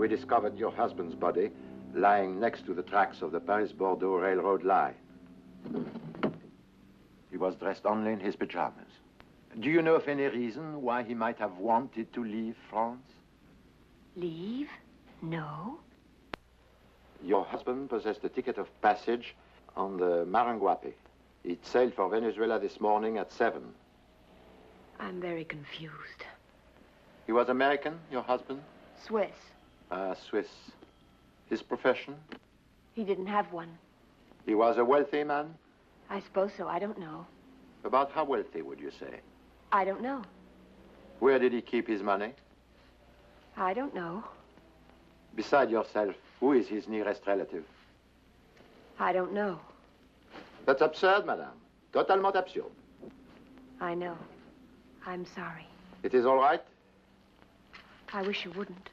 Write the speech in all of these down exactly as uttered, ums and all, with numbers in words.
we discovered your husband's body lying next to the tracks of the Paris-Bordeaux railroad line. He was dressed only in his pajamas. Do you know of any reason why he might have wanted to leave France? Leave? No. Your husband possessed a ticket of passage on the Maranguape. It sailed for Venezuela this morning at seven. I'm very confused. He was American, your husband? Swiss. Ah, uh, Swiss. His profession? He didn't have one. He was a wealthy man? I suppose so. I don't know. About how wealthy, would you say? I don't know. Where did he keep his money? I don't know. Beside yourself, who is his nearest relative? I don't know. That's absurd, madame. Totalement absurde. I know. I'm sorry. It is all right? I wish you wouldn't.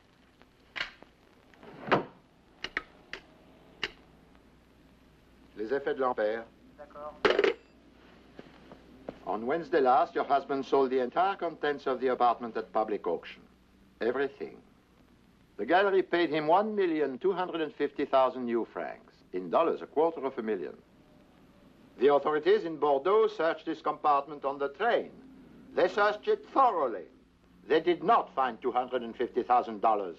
Les effets de l'ampère. D'accord. On Wednesday last, your husband sold the entire contents of the apartment at public auction. Everything. The gallery paid him one million two hundred fifty thousand new francs. In dollars, a quarter of a million. The authorities in Bordeaux searched this compartment on the train. They searched it thoroughly. They did not find two hundred fifty thousand dollars.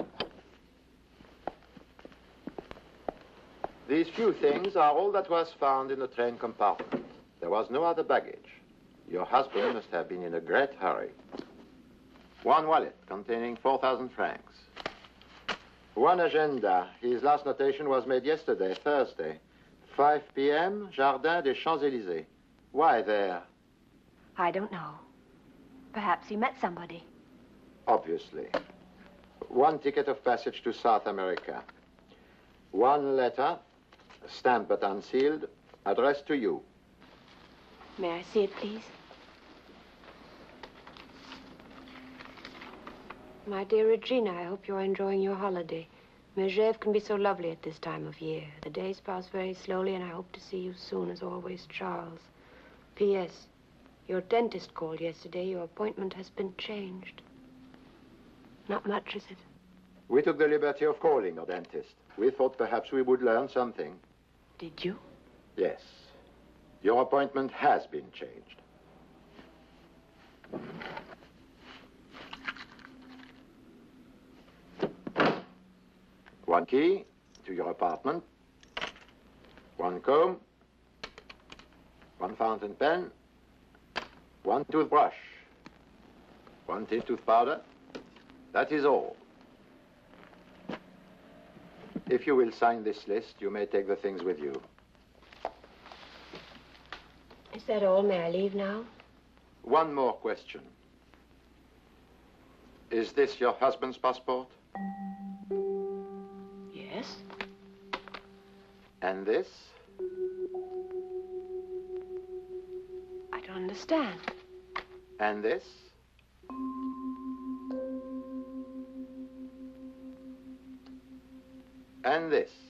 These few things are all that was found in the train compartment. There was no other baggage. Your husband must have been in a great hurry. One wallet containing four thousand francs. One agenda. His last notation was made yesterday, Thursday. five p m, Jardin des Champs-Élysées. Why there? I don't know. Perhaps he met somebody. Obviously. One ticket of passage to South America. One letter, stamped but unsealed, addressed to you. May I see it, please? My dear Regina, I hope you're enjoying your holiday. Megève can be so lovely at this time of year. The days pass very slowly, and I hope to see you soon, as always, Charles. P S Your dentist called yesterday. Your appointment has been changed. Not much, is it? We took the liberty of calling your dentist. We thought perhaps we would learn something. Did you? Yes. Your appointment has been changed. One key to your apartment. One comb. One fountain pen. One toothbrush. One tin tooth powder. That is all. If you will sign this list, you may take the things with you. Is that all? May I leave now? One more question. Is this your husband's passport? Yes. And this? I don't understand. And this? And this?